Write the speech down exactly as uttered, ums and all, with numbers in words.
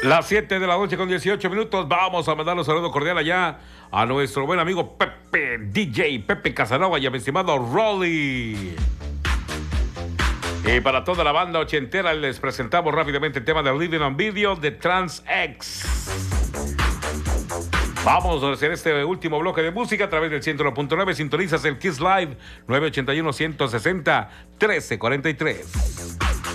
Las siete de la noche con dieciocho minutos. Vamos a mandar un saludo cordial allá a nuestro buen amigo Pepe, D J Pepe Casanova y a mi estimado Rolly. Y para toda la banda ochentera les presentamos rápidamente el tema de Living on Video de Trans X. Vamos a hacer este último bloque de música a través del ciento uno punto nueve. Sintonizas el Kiss Live nueve ocho uno, uno seis cero, uno tres cuatro tres.